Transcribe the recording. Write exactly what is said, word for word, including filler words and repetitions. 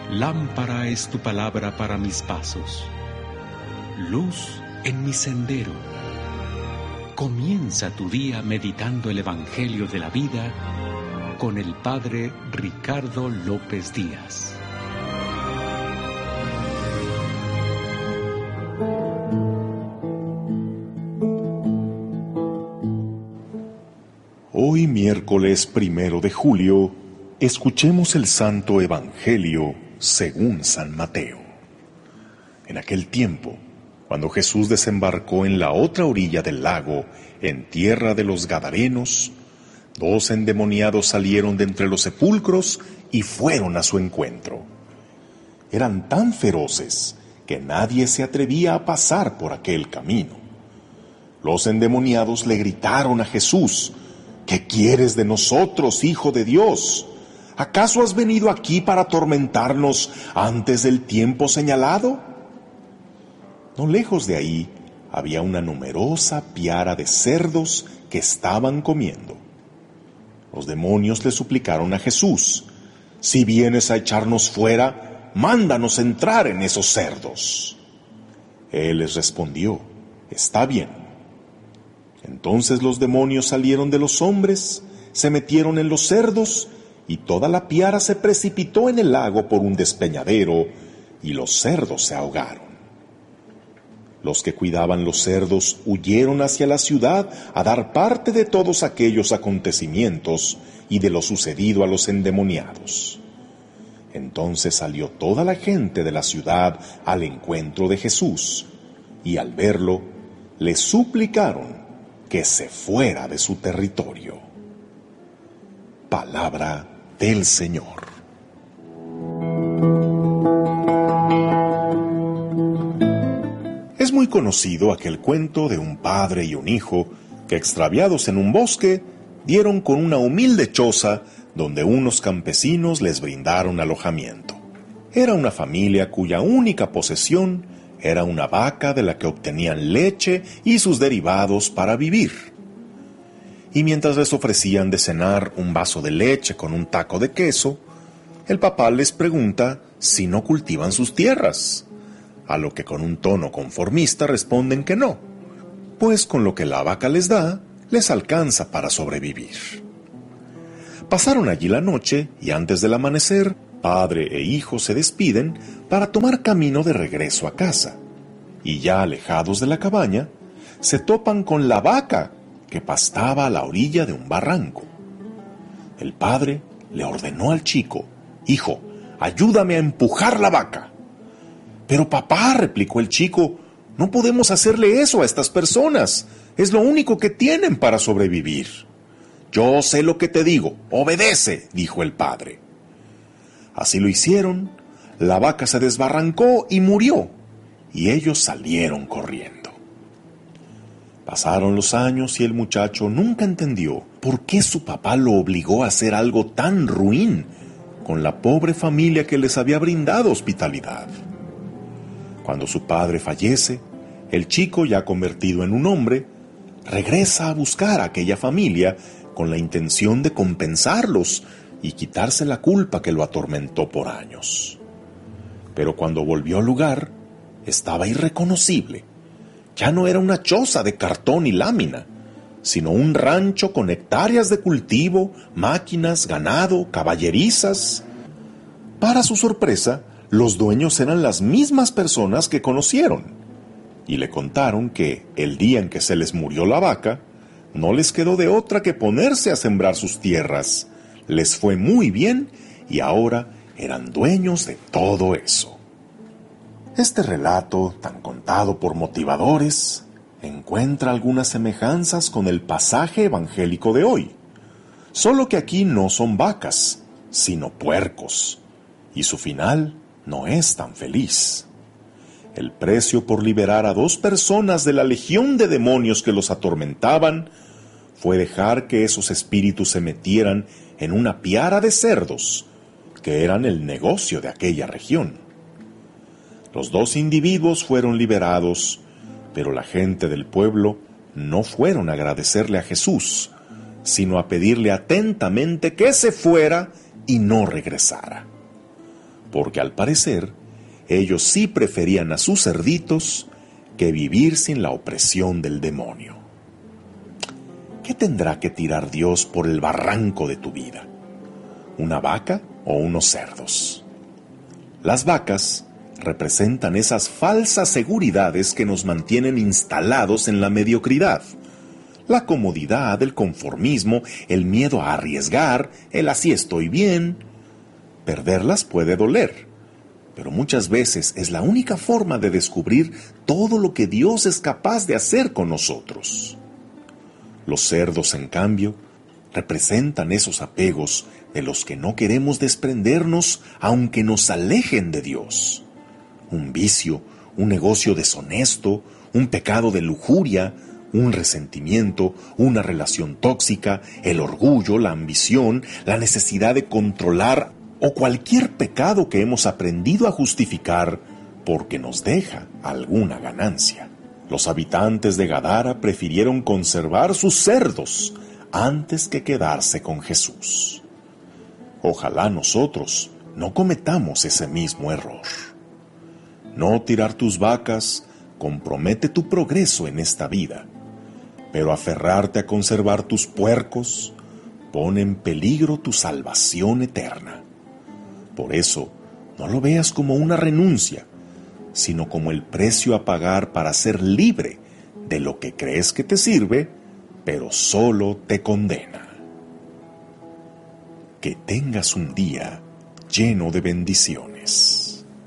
Lámpara es tu palabra para mis pasos, luz en mi sendero. Comienza tu día meditando el Evangelio de la vida con el Padre Ricardo López Díaz. Hoy, miércoles primero de julio, escuchemos el Santo Evangelio según San Mateo. En aquel tiempo, cuando Jesús desembarcó en la otra orilla del lago, en tierra de los Gadarenos, dos endemoniados salieron de entre los sepulcros y fueron a su encuentro. Eran tan feroces que nadie se atrevía a pasar por aquel camino. Los endemoniados le gritaron a Jesús: ¿Qué quieres de nosotros, Hijo de Dios? ¿Acaso has venido aquí para atormentarnos antes del tiempo señalado? No lejos de ahí había una numerosa piara de cerdos que estaban comiendo. Los demonios le suplicaron a Jesús: si vienes a echarnos fuera, mándanos entrar en esos cerdos. Él les respondió: está bien. Entonces los demonios salieron de los hombres, se metieron en los cerdos, y toda la piara se precipitó en el lago por un despeñadero, y los cerdos se ahogaron. Los que cuidaban los cerdos huyeron hacia la ciudad a dar parte de todos aquellos acontecimientos y de lo sucedido a los endemoniados. Entonces salió toda la gente de la ciudad al encuentro de Jesús, y al verlo, le suplicaron que se fuera de su territorio. Palabra del Señor. Es muy conocido aquel cuento de un padre y un hijo que, extraviados en un bosque, dieron con una humilde choza donde unos campesinos les brindaron alojamiento. Era una familia cuya única posesión era una vaca de la que obtenían leche y sus derivados para vivir. Y mientras les ofrecían de cenar un vaso de leche con un taco de queso, el papá les pregunta si no cultivan sus tierras, a lo que con un tono conformista responden que no, pues con lo que la vaca les da, les alcanza para sobrevivir. Pasaron allí la noche y antes del amanecer, padre e hijo se despiden para tomar camino de regreso a casa, y ya alejados de la cabaña, se topan con la vaca que pastaba a la orilla de un barranco. El padre le ordenó al chico: hijo, ayúdame a empujar la vaca. Pero papá, replicó el chico, no podemos hacerle eso a estas personas, es lo único que tienen para sobrevivir. Yo sé lo que te digo, obedece, dijo el padre. Así lo hicieron, la vaca se desbarrancó y murió, y ellos salieron corriendo. Pasaron los años y el muchacho nunca entendió por qué su papá lo obligó a hacer algo tan ruin con la pobre familia que les había brindado hospitalidad. Cuando su padre fallece, el chico, ya convertido en un hombre, regresa a buscar a aquella familia con la intención de compensarlos y quitarse la culpa que lo atormentó por años. Pero cuando volvió al lugar, estaba irreconocible. Ya no era una choza de cartón y lámina, sino un rancho con hectáreas de cultivo, máquinas, ganado, caballerizas. Para su sorpresa, los dueños eran las mismas personas que conocieron, y le contaron que, el día en que se les murió la vaca, no les quedó de otra que ponerse a sembrar sus tierras. Les fue muy bien y ahora eran dueños de todo eso. Este relato, tan contado por motivadores, encuentra algunas semejanzas con el pasaje evangélico de hoy, solo que aquí no son vacas, sino puercos, y su final no es tan feliz. El precio por liberar a dos personas de la legión de demonios que los atormentaban fue dejar que esos espíritus se metieran en una piara de cerdos, que eran el negocio de aquella región. Los dos individuos fueron liberados, pero la gente del pueblo no fueron a agradecerle a Jesús, sino a pedirle atentamente que se fuera y no regresara. porque al parecer ellos sí preferían a sus cerditos que vivir sin la opresión del demonio. ¿Qué tendrá que tirar Dios por el barranco de tu vida? ¿Una vaca o unos cerdos? Las vacas representan esas falsas seguridades que nos mantienen instalados en la mediocridad. La comodidad, el conformismo, el miedo a arriesgar, el así estoy bien. Perderlas puede doler, pero muchas veces es la única forma de descubrir todo lo que Dios es capaz de hacer con nosotros. Los cerdos, en cambio, representan esos apegos de los que no queremos desprendernos aunque nos alejen de Dios. Un vicio, un negocio deshonesto, un pecado de lujuria, un resentimiento, una relación tóxica, el orgullo, la ambición, la necesidad de controlar o cualquier pecado que hemos aprendido a justificar porque nos deja alguna ganancia. Los habitantes de Gadara prefirieron conservar sus cerdos antes que quedarse con Jesús. Ojalá nosotros no cometamos ese mismo error. No tirar tus vacas compromete tu progreso en esta vida, pero aferrarte a conservar tus puercos pone en peligro tu salvación eterna. Por eso, no lo veas como una renuncia, sino como el precio a pagar para ser libre de lo que crees que te sirve, pero solo te condena. Que tengas un día lleno de bendiciones.